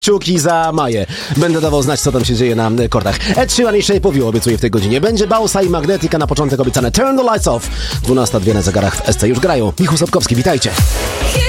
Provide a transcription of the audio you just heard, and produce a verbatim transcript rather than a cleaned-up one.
Kciuki za Maję. Będę dawał znać, co tam się dzieje na kortach. Ed Sheeran i Shape of You obiecuję w tej godzinie. Będzie Bausa i Magnetyka, na początek obiecane Turn the Lights Off. dwunasta dwie na zegarach w S C już grają. Michał Sapkowski, witajcie.